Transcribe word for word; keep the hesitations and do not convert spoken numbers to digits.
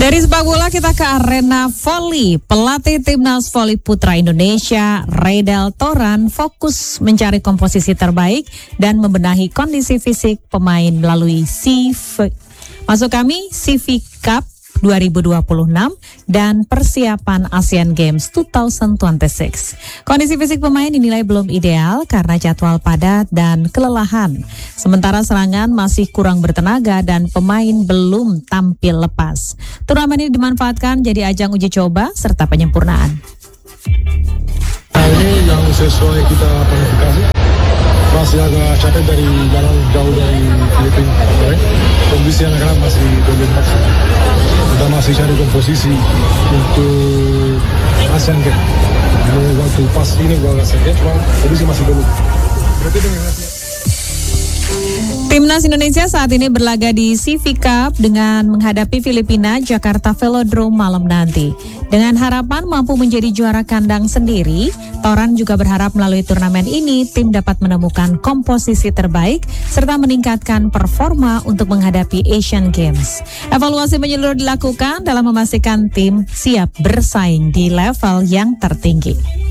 Dari sepak bola kita ke arena voli. Pelatih Timnas Voli Putra Indonesia, Reidel Toran, fokus mencari komposisi terbaik dan membenahi kondisi fisik pemain melalui C V, masuk kami C V Cup dua ribu dua puluh enam dan persiapan Asian Games dua ribu dua puluh enam. Kondisi fisik pemain dinilai belum ideal karena jadwal padat dan kelelahan. Sementara serangan masih kurang bertenaga dan pemain belum tampil lepas. Turnamen ini dimanfaatkan jadi ajang uji coba serta penyempurnaan. Nah, ini yang sesuai kita planifikasi. Masih agak capek dari jalan jauh dari Filipina. Kondisi anak-anak masih belum maksimal. Kita masih cari komposisi untuk Asian Games. Waktu pas ini gua Asian Games, kondisi masih belum. Berarti dengan Timnas Indonesia saat ini berlaga di C V Cup dengan menghadapi Filipina Jakarta Velodrome malam nanti. Dengan harapan mampu menjadi juara kandang sendiri, Toran juga berharap melalui turnamen ini tim dapat menemukan komposisi terbaik serta meningkatkan performa untuk menghadapi Asian Games. Evaluasi menyeluruh dilakukan dalam memastikan tim siap bersaing di level yang tertinggi.